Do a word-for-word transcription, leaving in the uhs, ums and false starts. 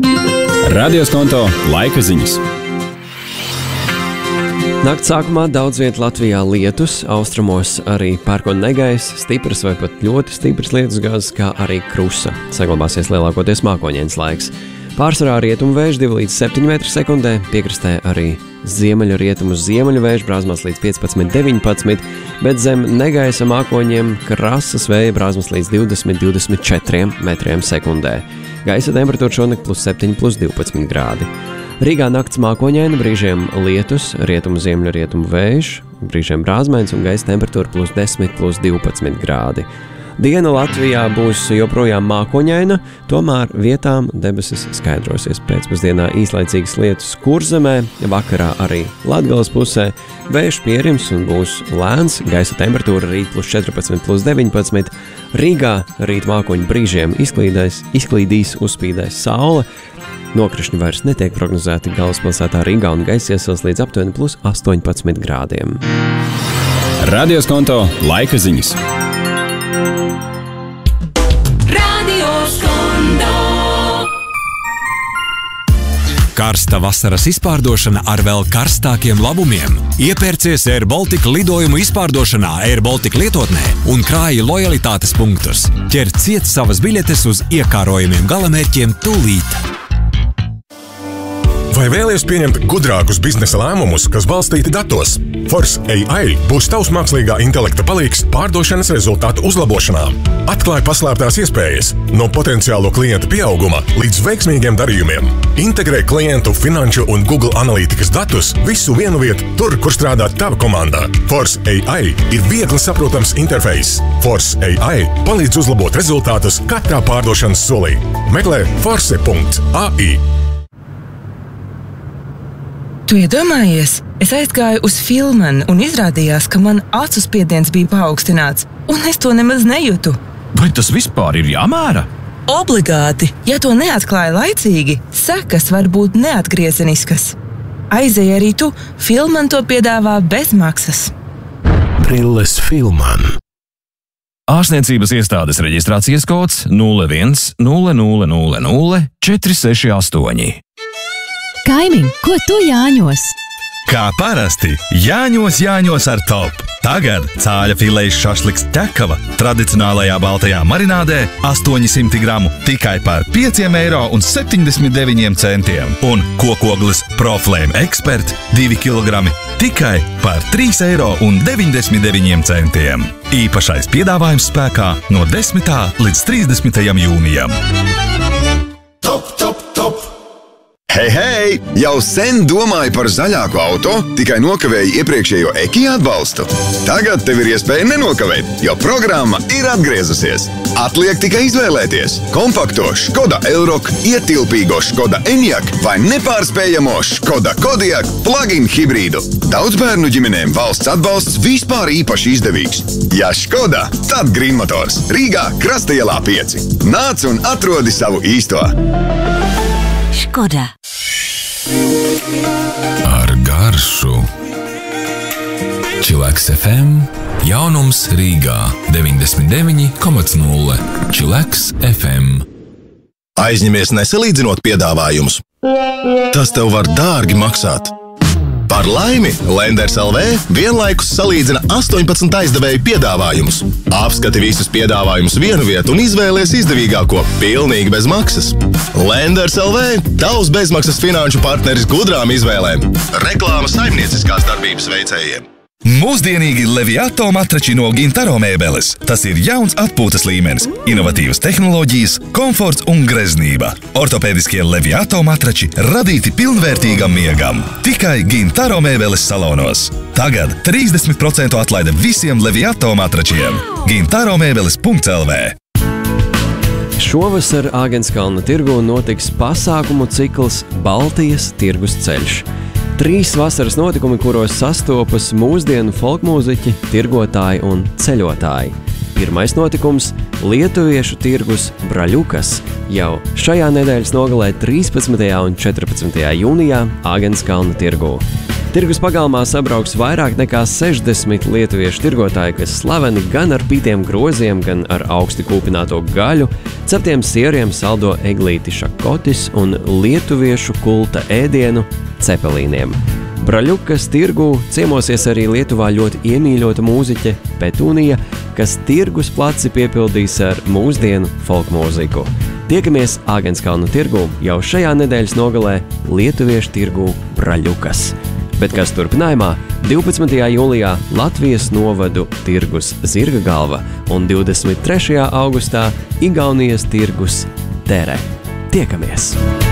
Radio Skonto laika ziņas. Nakts sākumā daudz viet Latvijā lietus, austrumos arī pērkona negaiss, stipras vai pat ļoti stipras lietusgāzes, kā arī krusa. Saglabāsies lielākoties mākoņdienas laiks. Pārsvarā rietumu vējš divi līdz septiņi metri sekundē, piekrastē arī ziemeļu rietumu ziemeļu vējš brāzmās līdz piecpadsmit deviņpadsmit, bet zem negaisa mākoņiem krasas vēja brāzmas līdz divdesmit līdz divdesmit četri metriem sekundē. Gaisa temperatūra šonakt plus septiņi līdz divpadsmit grādi. Rīgā nakts mākoņaina, brīžiem lietus, rietumu ziemeļu rietumu vējš, brīžiem brāzmēns un gaisa temperatūra plus desmit līdz divpadsmit grādi. Diena Latvijā būs joprojām mākoņaina, tomēr vietām debesis skaidrosies. Pēcpusdienā īslaicīgas lietus Kurzemē, vakarā arī Latgales pusē, vējš pierims un būs lēns, gaisa temperatūra rīt plus četrpadsmit līdz deviņpadsmit, Rīgā rīt mākoņu brīžiem izklīdēs, izklīdīs, uzspīdēs saule, nokrišņi vairs netiek prognozēti galvaspilsētā Rīgā un gaisa iesils līdz aptuveni plus astoņpadsmit grādiem. Radio Skonto laika ziņas. Karsta vasaras izpārdošana ar vēl karstākiem labumiem. Iepērcies Air Baltica lidojumu izpārdošanā Air Baltica lietotnē un krāji lojalitātes punktus. Ķer ciet savas biļetes uz iekārojumiem galamērķiem tūlīt. Vai vēlies pieņemt gudrākus biznesa lēmumus, kas balstīti datos? Force A I būs tavs mākslīgā intelekta palīgs pārdošanas rezultātu uzlabošanā. Atklāj paslēptās iespējas no potenciālo klientu pieauguma līdz veiksmīgiem darījumiem. Integrē klientu, finanšu un Google analītikas datus visu vienu vietu, tur, kur strādā tava komanda. Force A I ir viegli saprotams interfejs. Force A I palīdz uzlabot rezultātus katrā pārdošanas solī. Meklē force punkt A I. Tu iedomājies? Es aizgāju uz Filmanu un izrādījās, ka man acu spiediens bija paaugstināts, un es to nemaz nejūtu. Vai tas vispār ir jāmēra? Obligāti! Ja to neatklāja laicīgi, sekas var būt neatgriezeniskas. Aizej arī tu, Filman to piedāvā bez maksas. Brilles Filman. Ārstniecības iestādes reģistrācijas kods nulle viens nulle nulle nulle nulle četri seši astoņi. Kaimiņ, ko tu Jāņos? Kā parasti, Jāņos Jāņos ar top. Tagad cāļa filējas šašliks ķekava tradicionālajā baltajā marinādē astoņsimt gramu tikai par pieciem eiro un septiņdesmit deviņiem centiem. Un kokoglis Proflame Expert divi kilogrami tikai par trīs eiro un deviņdesmit deviņiem centiem. Īpašais piedāvājums spēkā no desmitā līdz trīsdesmitajam jūnijam. Top, top, top! Hei, hei! Jau sen domāju par zaļāku auto, tikai nokavēju iepriekšējo Ekija atbalstu. Tagad tev ir iespēja nenokavēt, jo programma ir atgriezusies. Atliek tikai izvēlēties kompakto Škoda Elroq, ietilpīgo Škoda Enyaq vai nepārspējamo Škoda Kodiaq plug-in hibrīdu. Daudzbērnu ģimenēm valsts atbalsts vispār īpaši izdevīgs. Ja Škoda, tad Green Motors. Rīgā Krastaielā pieci. Nāc un atrodi savu īsto. Škoda. Ar garšu. Čileks F M, jaunums Rīgā deviņdesmit deviņi komats nulle. Čileks F M. Aizņemies nesalīdzinot piedāvājumus. Tas tev var dārgi maksāt. Par laimi, Lenders L V vienlaikus salīdzina astoņpadsmit aizdevēju piedāvājumus. Apskati visus piedāvājumus vienu vietu un izvēlies izdevīgāko, pilnīgi bez maksas. Lenders L V – tavs bezmaksas finanšu partneris gudrām izvēlēm. Reklāma saimnieciskās darbības veicējiem. Mūsdienīgi Leviato matrači no Gintaro mēbeles. Tas ir jauns atpūtas līmenis, inovatīvas tehnoloģijas, komforts un greznība. Ortopēdiskie Leviato matrači radīti pilnvērtīgam miegam. Tikai Gintaro mēbeles salonos. Tagad trīsdesmit procentu atlaide visiem Leviato matračiem. gintaro mēbeles punkts L V. Šovasar Āgenskalna tirgū notiks pasākumu cikls Baltijas tirgus ceļš. Trīs vasaras notikumi, kuros sastopas mūsdienu folkmūziķi, tirgotāji un ceļotāji. Pirmais notikums – lietuviešu tirgus Braļukas. Jau šajā nedēļas nogalē trīspadsmitajā un četrpadsmitajā jūnijā Āgenskalna tirgū. Tirgus pagalmā sabrauks vairāk nekā sešdesmit lietuviešu tirgotāji, kas slaveni gan ar pītiem groziem, gan ar augsti kūpināto gaļu, ceptiem sieriem, saldo eglīti šakotis un lietuviešu kulta ēdienu cepelīniem. Braļukas tirgū ciemosies arī Lietuvā ļoti iemīļota mūziķe Petūnija, kas tirgus placi piepildīs ar mūsdienu folkmūziku. Tiekamies Āgenskalnu tirgū jau šajā nedēļas nogalē lietuviešu tirgū Braļukas. Bet kas turpinājumā, divpadsmitajā jūlijā Latvijas novadu tirgus Zirga galva un divdesmit trešajā augustā Igaunijas tirgus Tere. Tiekamies!